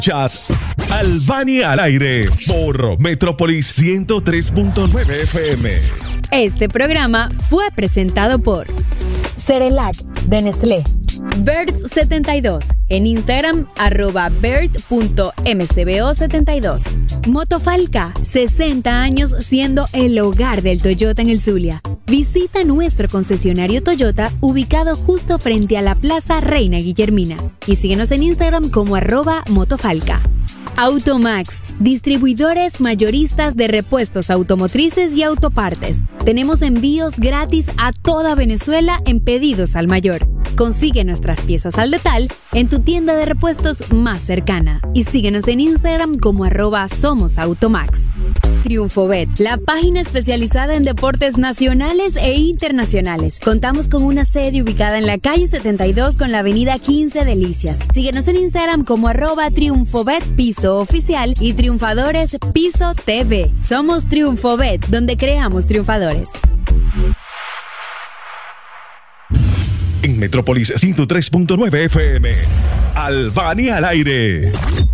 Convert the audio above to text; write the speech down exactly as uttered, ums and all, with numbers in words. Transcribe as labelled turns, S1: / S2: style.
S1: Chas Albania al aire por Metrópolis ciento tres punto nueve F M.
S2: Este programa fue presentado por
S3: Cerelac de Nestlé,
S2: Bird setenta y dos, en Instagram arroba bird punto m c b o setenta y dos. Motofalca, sesenta años siendo el hogar del Toyota en el Zulia. Visita nuestro concesionario Toyota ubicado justo frente a la Plaza Reina Guillermina y síguenos en Instagram como arroba Motofalca. Automax, distribuidores mayoristas de repuestos automotrices y autopartes. Tenemos envíos gratis a toda Venezuela en pedidos al mayor. Consigue nuestras piezas al detal en tu tienda de repuestos más cercana y síguenos en Instagram como arroba Somos Automax. TriunfoBet, la página especializada en deportes nacionales e internacionales. Contamos con una sede ubicada en la calle setenta y dos con la avenida quince Delicias. Síguenos en Instagram como arroba TriunfoBet Piso Oficial y Triunfadores Piso T V. Somos TriunfoBet, donde creamos triunfadores.
S1: En Metrópolis ciento tres punto nueve F M, Albania al aire.